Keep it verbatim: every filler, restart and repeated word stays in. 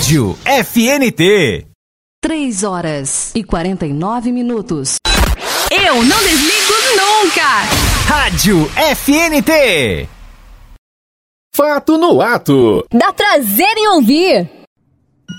Rádio F N T. três horas e quarenta e nove minutos. Eu não desligo nunca. Rádio F N T. Fato no ato. Dá prazer em ouvir.